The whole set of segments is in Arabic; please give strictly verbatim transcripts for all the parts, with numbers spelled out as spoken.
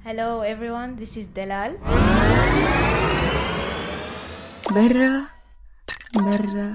Hello everyone, this is Dalal. برا برا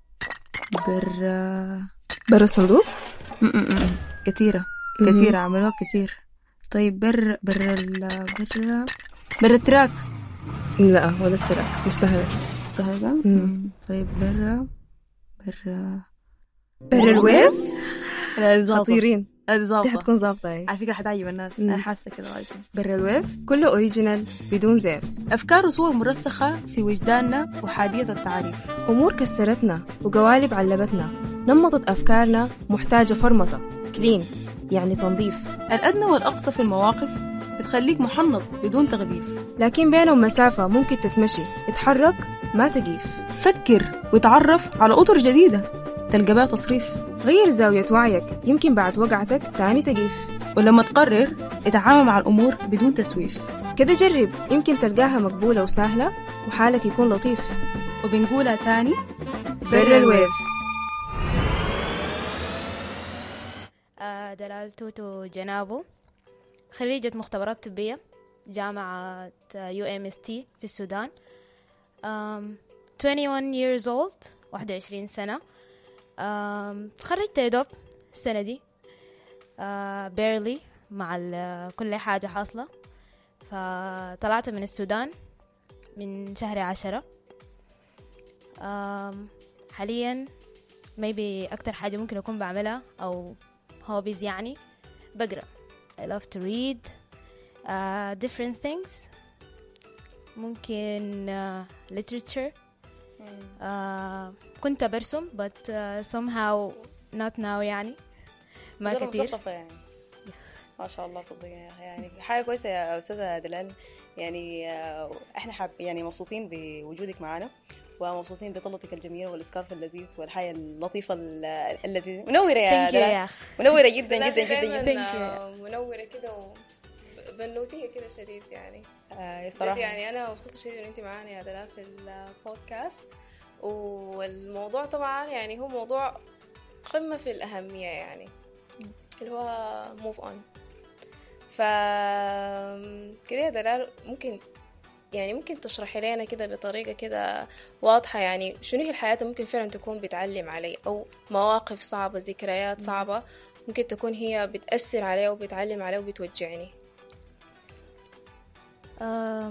برا برا الصندوق. م-م-م. كثيرة كثيرة عملوها كثير. طيب برا برا ال برا برا التراك. لا ولا التراك مستهلك مستهلكة. طيب برا برا برا الويف. خطيرين. هذه دي حتكون ظابطة هي. على فكرة حتعجب الناس. أنا حاسة كده غالبا. برا الويف كله أوريجينال بدون زيف. أفكار وصور مرسخة في وجداننا وحادية التعريف. أمور كسرتنا وقوالب علبتنا، نمطت أفكارنا محتاجة فرمطة. كلين يعني تنظيف. الأدنى والأقصى في المواقف بتخليك محنط بدون تغليف، لكن بينهم مسافة ممكن تتمشي، اتحرك ما تقيف. فكر وتعرف على أطر جديدة تلقى بها تصريف. غير زاوية وعيك، يمكن بعد وقعتك تاني تقيف. ولما تقرر اتعامل مع الأمور بدون تسويف. كده جرب، يمكن تلقاها مقبولة وسهلة وحالك يكون لطيف. وبنقولها تاني، برا الويف. آه دلال توتو جنابو، خريجة مختبرات طبية جامعة يو إم إس تي في السودان. um, واحد وعشرين years old، واحد وعشرين سنة. um, خرجت يدوب السنة دي uh, barely مع كل حاجة حاصلة. فطلعت من السودان من شهر عشرة. um, حاليا maybe أكتر حاجة ممكن أكون بعملها أو hobbies يعني بقرأ. I love to read uh, different things. ممكن uh, literature. uh, كنت برسم but uh, somehow not now يعني ما كتير. مثقفة يعني. ما شاء الله صدقني يعني حاجة كويسة يا أستاذة دلال. يعني احنا حاب يعني مبسوطين بوجودك معنا، ومبسوطين بطلتك الجميلة والإسكارف اللذيذ والحياة اللطيفة اللذيذة. منورة يا دلال، منورة جدا جدا جدا جدا. منورة كده وبنوتية كده شديد يعني. آه صراحة يعني أنا مبسوطة شديد إن أنت معانا يا دلال في البودكاست. والموضوع طبعا يعني هو موضوع قمة في الأهمية يعني، اللي هو move on. ف كده يا دلال ممكن يعني ممكن تشرحي لنا كده بطريقة كده واضحة يعني شنو هي الحياة ممكن فعلا تكون بتعلم علي، أو مواقف صعبة، ذكريات صعبة ممكن تكون هي بتأثر علي وبتعلم علي وبتوجعني. آه،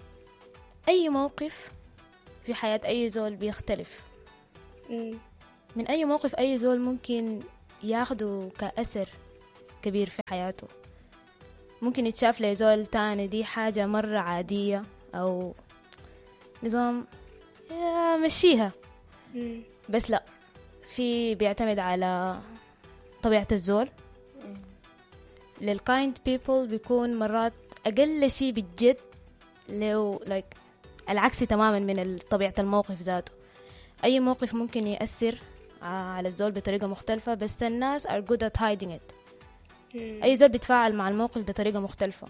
أي موقف في حياة أي زول بيختلف. م. من أي موقف أي زول ممكن ياخده كأثر كبير في حياته. ممكن يتشاف لزول تاني دي حاجة مرة عادية أو نظام مشيها، م. بس لا، في بيعتمد على طبيعة الزول. للكايند بيبل بيكون مرات أقل شيء بالجد لو like العكس تماما من طبيعة الموقف ذاته. أي موقف ممكن يأثر على الزول بطريقة مختلفة، بس الناس are good at hiding it. أي زول بيتفاعل مع الموقف بطريقة مختلفة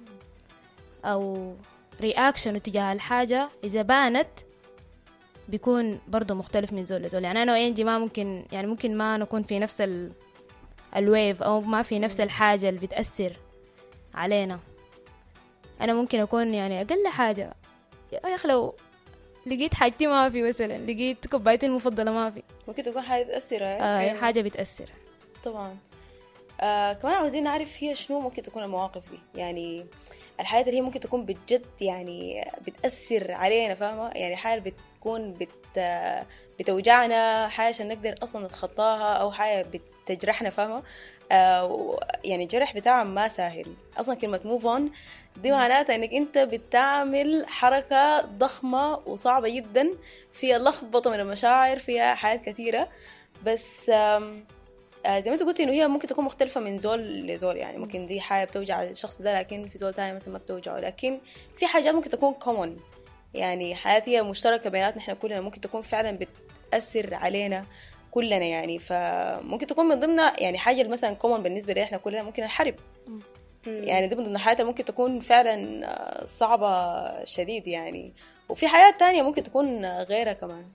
أو رياكشن تجاه الحاجة إذا بانت بيكون برضو مختلف من زول لزول. يعني أنا وإنجي ما ممكن يعني ممكن ما نكون في نفس ال الويف أو ما في نفس الحاجة اللي بتأثر علينا. أنا ممكن أكون يعني أقل حاجة يا أخي لو لقيت حاجتي ما في، مثلا لقيت كوبايتي المفضلة ما في، ممكن تكون حاجة بتأثر. آه أيوة. حاجة بتأثر طبعا. آه كمان عاوزين نعرف هي شنو ممكن تكون المواقف دي، يعني الحياة اللي هي ممكن تكون بجد يعني بتأثر علينا، فاهمة؟ يعني حاجة بتكون بت بتوجعنا، حاجة عشان نقدر أصلا نتخطاها، أو حاجة بتجرحنا، فاهمة؟ آه يعني الجرح بتاعها ما سهل أصلا. كلمة move on دي معناتها إنك أنت بتعمل حركة ضخمة وصعبة جدا، فيها لخبطة من المشاعر، فيها حاجات كثيرة. بس آم آه زي ما انت قلتي انه هي ممكن تكون مختلفه من زول لزول، يعني ممكن دي حاجه بتوجع الشخص ده لكن في زول تاني مثلا ما بتوجعه. لكن في حاجات ممكن تكون common، يعني حياتي مشتركه بيناتنا احنا كلنا، ممكن تكون فعلا بتاثر علينا كلنا يعني. فممكن تكون من ضمنها يعني حاجه مثلا common بالنسبه لنا احنا كلنا ممكن الحرب، يعني دي من ضمن حياتنا ممكن تكون فعلا صعبه شديد يعني. وفي حياة تانية ممكن تكون غيرها كمان،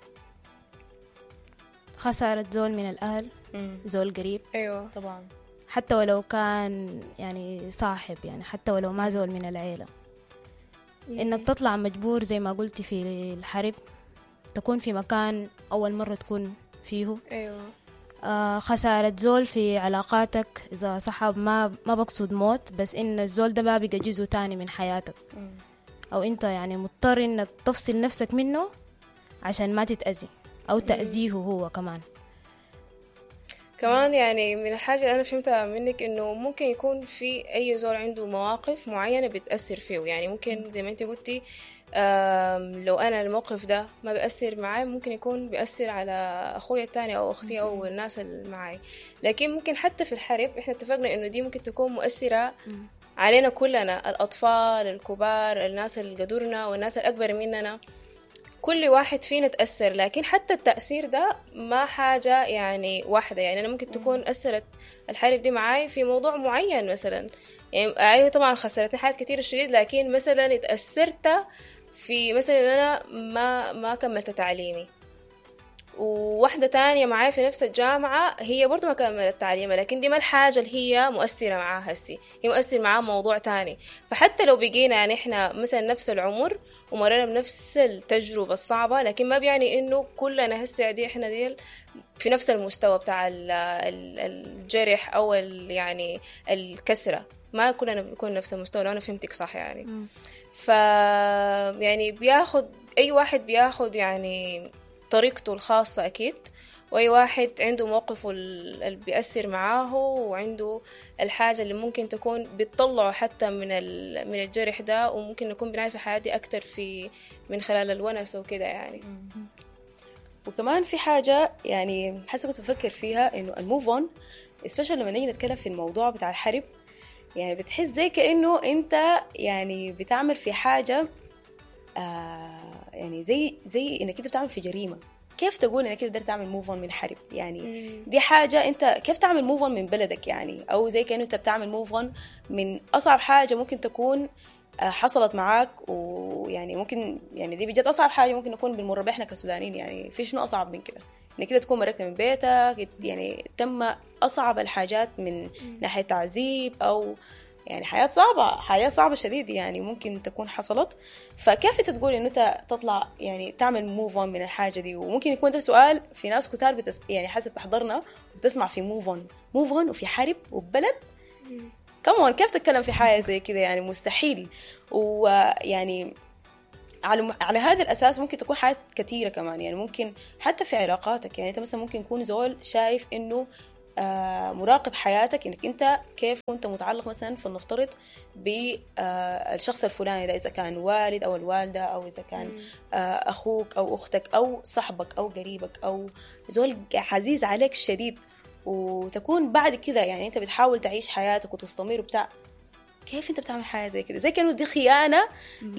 خسارة زول من الأهل، مم. زول قريب. أيوة طبعا. حتى ولو كان يعني صاحب، يعني حتى ولو ما زول من العيلة. إنك تطلع مجبور زي ما قلتي في الحرب، تكون في مكان أول مرة تكون فيه. أيوة. آه خسارة زول في علاقاتك إذا صحاب، ما ما بقصد موت، بس إن الزول ده ما بقى جزء تاني من حياتك، أو أنت يعني مضطر إنك تفصل نفسك منه عشان ما تتأذي أو تأذيه هو كمان. كمان يعني من الحاجة اللي أنا فهمتها منك إنه ممكن يكون في أي زول عنده مواقف معينة بتأثر فيه. يعني ممكن زي ما أنت قلتي لو أنا الموقف ده ما بيأثر معي، ممكن يكون بيأثر على أخويا التاني أو أختي أو الناس اللي معي. لكن ممكن حتى في الحرب إحنا اتفقنا إنه دي ممكن تكون مؤثرة علينا كلنا، الأطفال، الكبار، الناس اللي قدرنا والناس الأكبر مننا، كل واحد فينا تأثر. لكن حتى التأثير ده ما حاجة يعني واحدة. يعني أنا ممكن تكون أثرت الحرب دي معاي في موضوع معين مثلا، يعني أيوة طبعا خسرتني حاجات كتير شديد، لكن مثلا اتأثرت في مثلا أنا ما ما كملت تعليمي، وواحدة تانية معاي في نفس الجامعة هي برضو ما كملت تعليمها، لكن دي ما الحاجة اللي هي مؤثرة معاها هسي، هي مؤثر معاها موضوع تاني. فحتى لو بقينا نحن مثلا نفس العمر ومرينا بنفس التجربة الصعبة، لكن ما بيعني إنه كلنا هسي عادي إحنا ديل في نفس المستوى بتاع الجرح أو يعني الكسرة، ما كلنا بنكون نفس المستوى. لو أنا فهمتك صح يعني. م. ف يعني بياخد أي واحد بياخد يعني طريقته الخاصة أكيد، وأي واحد عنده موقفه اللي بيأثر معاه، وعنده الحاجة اللي ممكن تكون بتطلعه حتى من من الجرح ده، وممكن نكون بنعرف في حياتي أكتر في من خلال الونس وكده يعني. وكمان في حاجة يعني حسب كنت بفكر فيها، إنه الموف أون especially لما نيجي نتكلم في الموضوع بتاع الحرب، يعني بتحس زي كأنه أنت يعني بتعمل في حاجة آه يعني زي زي إنك أنت بتعمل في جريمة. كيف تقول انك تقدر تعمل موف اون من حرب؟ يعني مم. دي حاجه انت كيف تعمل موف اون من بلدك يعني، او زي كانه انت بتعمل موف اون من اصعب حاجه ممكن تكون حصلت معاك. ويعني ممكن يعني دي بجد اصعب حاجه ممكن نكون بنمر بها احنا كسودانيين. يعني في شنو اصعب من كده؟ انك كده تكون مركت من بيتك، يعني تم اصعب الحاجات من مم. ناحيه تعذيب او يعني حياة صعبة، حياة صعبة شديد يعني ممكن تكون حصلت. فكيف انت تقول انه انت تطلع يعني تعمل موف اون من الحاجة دي؟ وممكن يكون ده سؤال في ناس كتار بتس... يعني حسب تحضرنا وبتسمع في موف اون موف اون وفي حرب وبلد كمان، كيف تتكلم في حاجة زي كده؟ يعني مستحيل. ويعني على على هذا الأساس ممكن تكون حاجات كتيرة كمان، يعني ممكن حتى في علاقاتك. يعني انت مثلا ممكن يكون زول شايف انه آه مراقب حياتك، انك انت كيف كنت متعلق مثلا فلنفترض بالشخص آه الفلاني ده، اذا كان والد او الوالده، او اذا كان آه اخوك او اختك او صاحبك او قريبك او زول عزيز عليك شديد، وتكون بعد كده يعني انت بتحاول تعيش حياتك وتستمر وبتاع. كيف انت بتعمل حاجه زي كده؟ زي كانه دي خيانه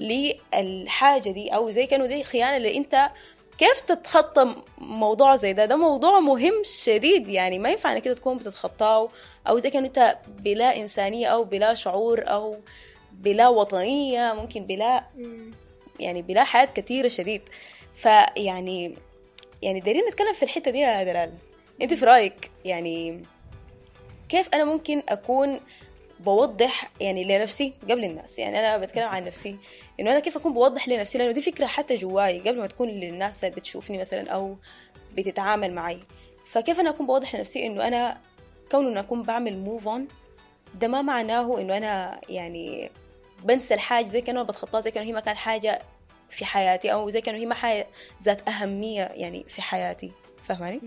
للحاجه دي، او زي كانه دي خيانه اللي انت كيف تتخطى موضوع زي ده؟ ده موضوع مهم شديد، يعني ما ينفع انك كده تكون بتتخطاه، او زي كأنه انت بلا انسانيه او بلا شعور او بلا وطنيه، ممكن بلا يعني بلا حياه كثيره شديد. فيعني يعني دايرين نتكلم في الحته دي يا دلال، انت في رايك يعني كيف انا ممكن اكون بوضح يعني لنفسي قبل الناس؟ يعني أنا بتكلم عن نفسي، إنه أنا كيف أكون بوضح لنفسي، لأنه دي فكرة حتى جواي قبل ما تكون للناس بتشوفني مثلا أو بتتعامل معي. فكيف أنا أكون بوضح لنفسي إنه أنا كونه أن أكون بعمل موف أون ده ما معناه إنه أنا يعني بنسى الحاجة، زي كأنه بتخطاها، زي كأنه هي ما كانت حاجة في حياتي، أو زي كأنه هي ما حاجة ذات أهمية يعني في حياتي. فهماني؟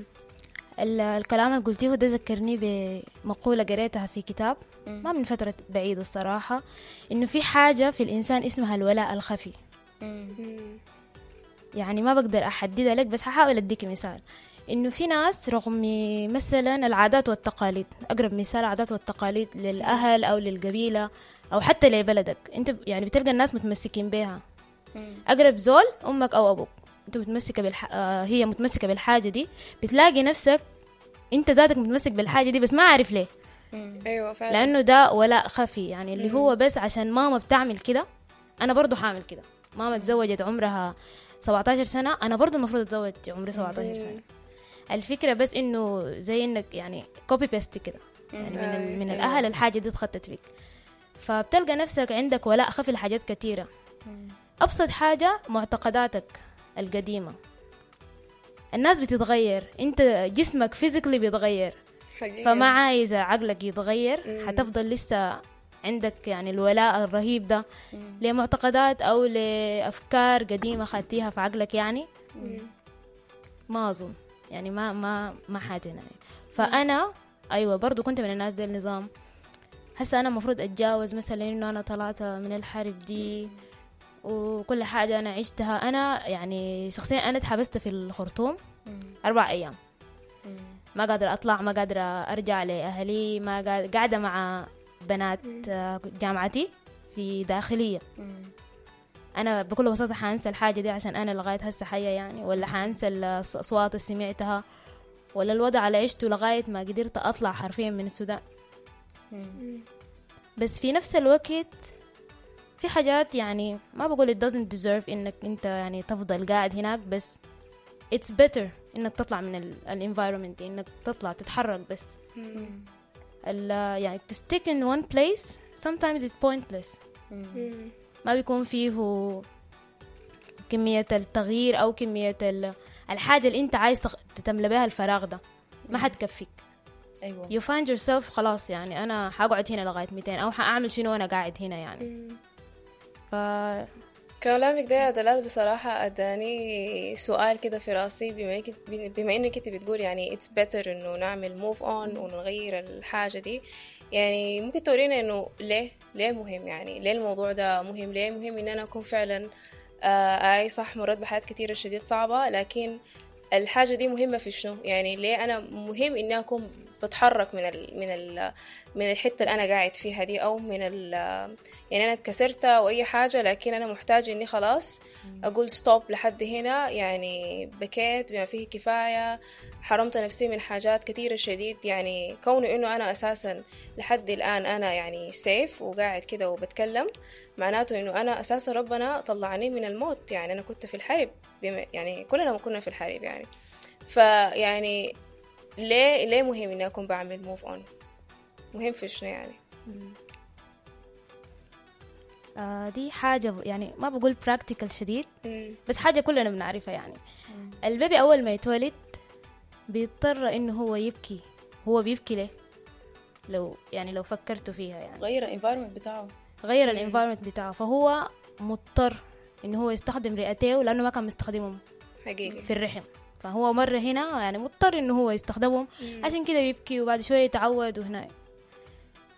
الكلام اللي قلتيه ده ذكرني بمقولة قريتها في كتاب ما من فترة بعيدة الصراحة، إنه في حاجة في الإنسان اسمها الولاء الخفي. يعني ما بقدر أحددها لك، بس هحاول أديك مثال. إنه في ناس رغم مثلا العادات والتقاليد، أقرب مثال العادات والتقاليد للأهل أو للقبيلة أو حتى لبلدك، أنت يعني بتلقى الناس متمسكين بها. أقرب زول أمك أو أبوك، أنت متمسكة بالح... آه هي متمسكة بالحاجة دي، بتلاقي نفسك أنت ذاتك متمسك بالحاجة دي بس ما عارف ليه. أيوة فعلا. لأنه ده ولاء خفي، يعني اللي هو بس عشان ماما بتعمل كده أنا برضو حامل كده. ماما تزوجت عمرها سبعة عشر سنة، أنا برضو المفروض أتزوج عمري سبعة عشر سنة. الفكرة بس إنه زي إنك يعني كوبي بيست كده، يعني من, ال... من الأهل الحاجة دي اتخطت فيك، فبتلقى نفسك عندك ولاء خفي لحاجات كتيرة. أبسط حاجة معتقداتك القديمة، الناس بتتغير، انت جسمك فيزيكلي بيتغير، فما عايزة عقلك يتغير، حتفضل لسه عندك يعني الولاء الرهيب ده لمعتقدات أو لأفكار قديمة خدتيها في عقلك يعني. ما أظن يعني ما ما ما حاجة يعني. فأنا أيوة برضو كنت من الناس دي النظام، هسا أنا مفروض أتجاوز مثلا إنه أنا طلعت من الحرب دي وكل حاجة أنا عشتها. أنا يعني شخصيا أنا اتحبست في الخرطوم أربع أيام، ما قادرة أطلع، ما قادرة أرجع لأهلي، ما قادرة، قاعدة مع بنات جامعتي في داخلية. أنا بكل بساطة حانسى الحاجة دي عشان أنا لغاية هسه حية يعني، ولا حانسى الأصوات اللي سمعتها، ولا الوضع اللي عشته لغاية ما قدرت أطلع حرفيا من السودان. بس في نفس الوقت في حاجات يعني ما بقول it doesn't deserve إنك أنت يعني تفضل قاعد هناك، بس it's better إنك تطلع من ال environment، إنك تطلع تتحرك. بس ال يعني to stick in one place sometimes it's pointless. ما بيكون فيه كمية التغيير أو كمية الحاجة اللي أنت عايز تملى بها الفراغ ده، ما حتكفيك. أيوة. you find yourself خلاص يعني أنا حقعد هنا لغاية ميتين أو حأعمل شنو وأنا قاعد هنا يعني. ف كلامك ده يا دلال بصراحة أداني سؤال كده في راسي، بما, بما إنك أنت بتقول يعني it's better إنه نعمل move on ونغير الحاجة دي، يعني ممكن تورينا إنه ليه ليه مهم، يعني ليه الموضوع ده مهم، ليه مهم إن أنا أكون فعلا آه أي صح مرات بحياة كتيرة شديد صعبة، لكن الحاجة دي مهمة في شنو؟ يعني ليه أنا مهم إني أكون بتحرك من ال من ال من الحتة اللي أنا قاعد فيها دي، أو من ال يعني أنا كسرت أو أي حاجة، لكن أنا محتاج إني خلاص أقول ستوب لحد هنا، يعني بكيت بما فيه كفاية، حرمت نفسي من حاجات كتيرة شديد. يعني كونه إنه أنا أساسا لحد الآن أنا يعني سيف وقاعد كده وبتكلم، معناته إنه أنا أساسا ربنا طلعني من الموت. يعني أنا كنت في الحرب، يعني كلنا ما كنا في الحرب يعني. فيعني ليه ليه مهم إني أكون بعمل موف أون؟ مهم في شنو يعني؟ آه دي حاجة يعني ما بقول براكتيكال شديد، مم. بس حاجة كلنا بنعرفها يعني. مم. البيبي أول ما يتولد بيضطر إنه هو يبكي. هو بيبكي ليه؟ لو يعني لو فكرتوا فيها يعني غير الانفايرمنت بتاعه، غير الانفايرمنت بتاعه، فهو مضطر إنه هو يستخدم رئتيه لأنه ما كان مستخدمهم حقيقي في الرحم، فهو مرة هنا يعني مضطر إنه هو يستخدمهم. مم. عشان كده بيبكي وبعد شوية يتعود وهنا